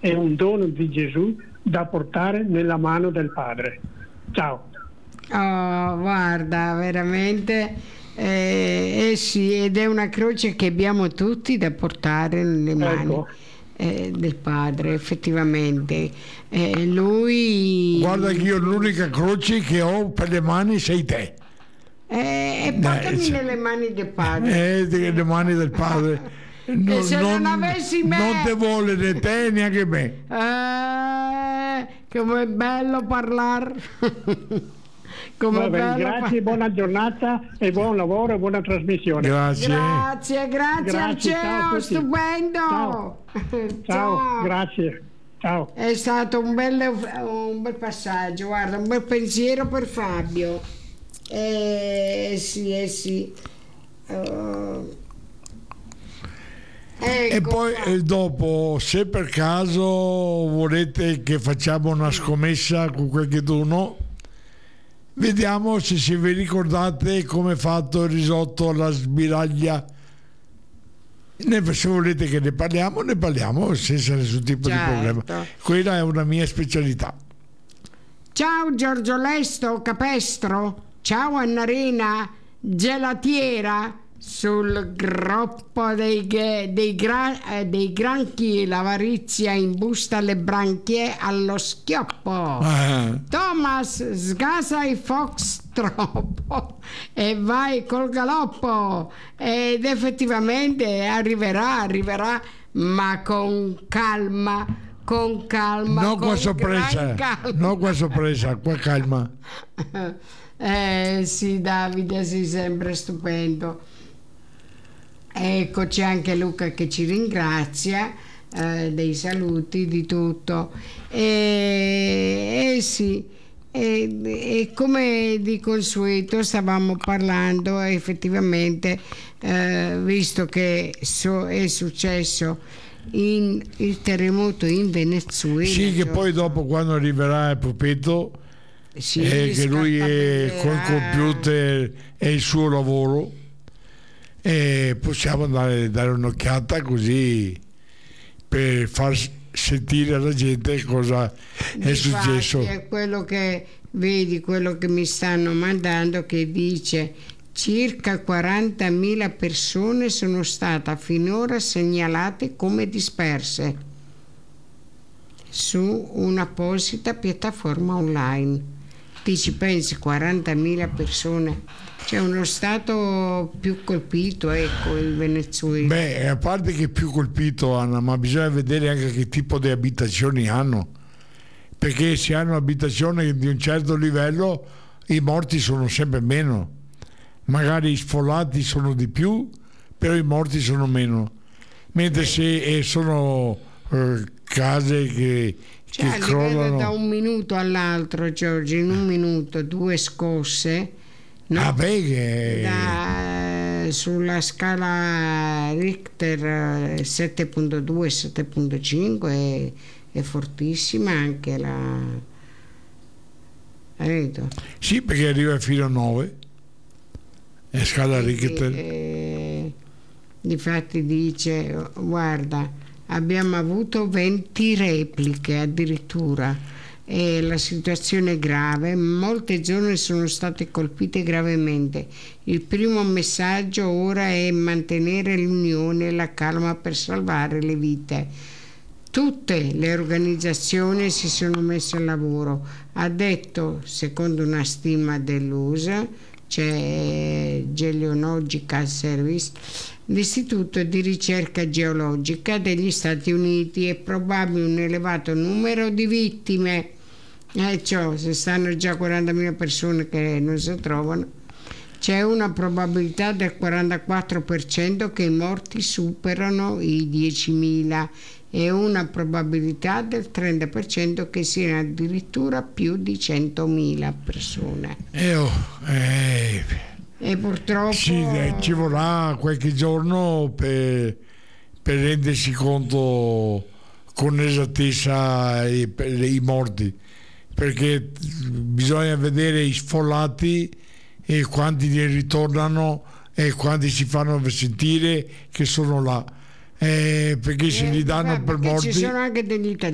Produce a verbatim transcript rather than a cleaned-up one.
è un dono di Gesù da portare nella mano del Padre. Ciao. Oh, guarda, veramente, eh, eh sì, ed è una croce che abbiamo tutti da portare nelle mani. Ecco. Eh, del Padre, effettivamente. Eh, lui. Guarda che io l'unica croce che ho per le mani sei te. Eh, e portami nelle mani del Padre. Eh, nelle mani del Padre. Non, e se non, non avessi me. Non te vuole né te neanche me. Eh, come bello parlare. Come Vabbè, bello grazie, par- buona giornata e buon lavoro e buona trasmissione. Grazie. Grazie, grazie, Grazie, al ciao a CEO, tutti. stupendo. Ciao. Ciao, grazie. Ciao. È stato un bel, un bel passaggio, guarda, un bel pensiero per Fabio. Eh sì, eh sì. Uh, ecco E poi eh, dopo, se per caso volete che facciamo una scommessa con qualcuno, vediamo se, se vi ricordate come è fatto il risotto alla sbiraglia. Ne, se volete che ne parliamo, ne parliamo senza nessun tipo certo. di problema. Quella è una mia specialità. Ciao Giorgio Lesto Capestro, ciao Annarina Gelatiera sul groppo dei, dei, gra, dei granchi, l'avarizia imbusta le branchie allo schioppo. Ah. Thomas sgasa i fox troppo e vai col galoppo, ed effettivamente arriverà, arriverà, ma con calma, con calma, non con qua sorpresa, calma. non qua sorpresa, qua calma. Eh sì, Davide, sei sempre stupendo. Ecco, c'è anche Luca che ci ringrazia eh, dei saluti, di tutto. E, e sì, e, e come di consueto stavamo parlando, effettivamente, eh, visto che so, è successo in, il terremoto in Venezuela. Sì, che poi dopo, quando arriverà il Pupetto, sì, eh, che lui è col computer, è il suo lavoro, e possiamo andare dare un'occhiata così per far sentire alla gente cosa è successo. È quello che vedi, quello che mi stanno mandando, che dice circa quarantamila persone sono state finora segnalate come disperse su un'apposita piattaforma online. Ti ci pensi, quarantamila persone? C'è uno stato più colpito, ecco, il Venezuela. Beh, a parte che è più colpito, Anna, ma bisogna vedere anche che tipo di abitazioni hanno, perché se hanno abitazioni di un certo livello i morti sono sempre meno, magari i sfollati sono di più, però i morti sono meno, mentre se eh, sono eh, case che, cioè, che crollano da un minuto all'altro, Giorgio, in un minuto due scosse. No, ah, beh, che... da, sulla scala Richter sette virgola due sette virgola cinque è, è fortissima anche la vedo. Sì, perché arriva fino a nove è scala Richter. Eh, difatti dice, guarda, abbiamo avuto venti repliche addirittura. E la situazione è grave, molte zone sono state colpite gravemente. Il primo messaggio ora è mantenere l'unione e la calma per salvare le vite. Tutte le organizzazioni si sono messe al lavoro, ha detto, secondo una stima dell'U S A, c'è Geological Service, l'Istituto di ricerca geologica degli Stati Uniti. È probabile un elevato numero di vittime. Eh, cioè, se stanno già quarantamila persone che non si trovano, c'è una probabilità del quarantaquattro per cento che i morti superano i diecimila e una probabilità del trenta per cento che siano addirittura più di centomila persone. Eh, oh, eh. E purtroppo sì, eh, ci vorrà qualche giorno per, per rendersi conto con esattezza i, i morti, perché bisogna vedere i sfollati e quanti ne ritornano e quanti si fanno sentire che sono là, eh, perché se eh, li danno beh, per morti. morti Ci sono anche degli italiani